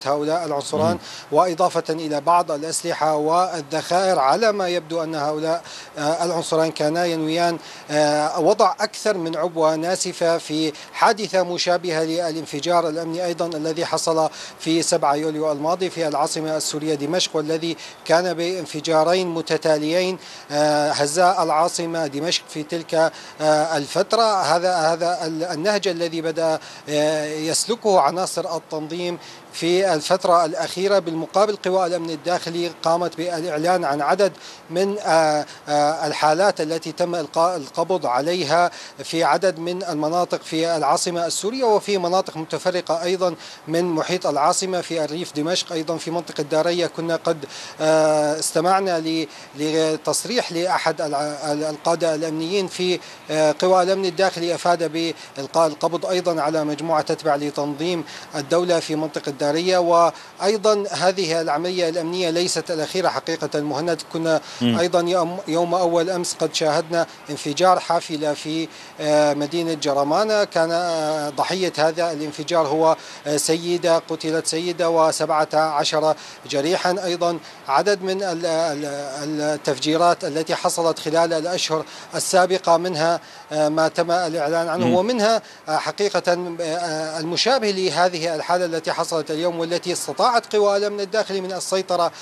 هؤلاء العنصران، وإضافة إلى بعض الأسلحة والذخائر. على ما يبدو أن هؤلاء العنصران كانا ينويان وضع أكثر من عبوة ناسفة في حادثة مشابهة للانفجار الأمني أيضا الذي حصل في 7 يوليو الماضي في العاصمة السورية دمشق، والذي كان بانفجارين متتاليين هزا العاصمة دمشق في تلك الفترة. هذا النهج الذي بدأ يسلكه عناصر التنظيم في الفترة الأخيرة. بالمقابل قوى الأمن الداخلي قامت بالإعلان عن عدد من الحالات التي تم إلقاء القبض عليها في عدد من المناطق في العاصمة السورية وفي مناطق متفرقة أيضا من محيط العاصمة في الريف دمشق. أيضا في منطقة دارية كنا قد استمعنا لتصريح لأحد القادة الأمنيين في قوى الأمن الداخلي أفاد بإلقاء القبض أيضا على مجموعة تتبع لتنظيم الدولة في منطقة دارية. وأيضا هذه العملية الأمنية ليست الأخيرة حقيقة مهند. كنا أيضا يوم أول أمس قد شاهدنا انفجار حافلة في مدينة جرمانة، كان ضحية هذا الانفجار هو سيدة، قتلت سيدة و17 جريحا. أيضا عدد من التفجيرات التي حصلت خلال الأشهر السابقة، منها ما تم الإعلان عنه ومنها حقيقة المشابه لهذه الحالة التي حصلت اليوم، والتي استطاعت قوى الأمن الداخلي من السيطرة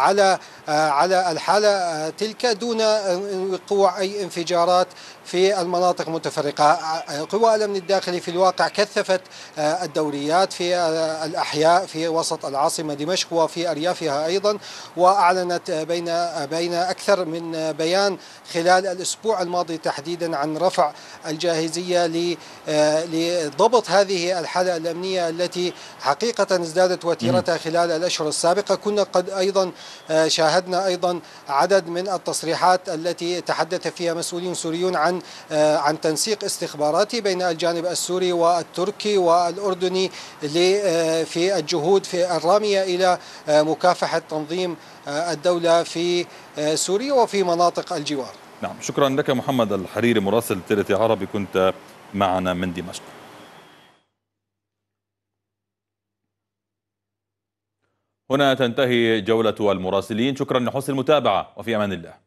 على الحالة تلك دون وقوع أي انفجارات في المناطق المتفرقة. قوى الأمن الداخلي في الواقع كثفت الدوريات في الأحياء في وسط العاصمة دمشق وفي أريافها أيضا، وأعلنت بين أكثر من بيان خلال الأسبوع الماضي تحديدا عن رفع الجاهزية لضبط هذه الحالة الأمنية التي حقيقة ازدادت وتيرتها خلال الأشهر السابقة. كنا قد أيضا شاهدنا أيضا عدد من التصريحات التي تحدث فيها مسؤولين سوريون عن تنسيق استخباراتي بين الجانب السوري والتركي والأردني في الجهود في الرامية إلى مكافحة تنظيم الدولة في سوريا وفي مناطق الجوار. نعم، شكرا لك محمد الحريري مراسل تيلي عربي، كنت معنا من دمشق. هنا تنتهي جولة المراسلين، شكرا لحسن المتابعة وفي أمان الله.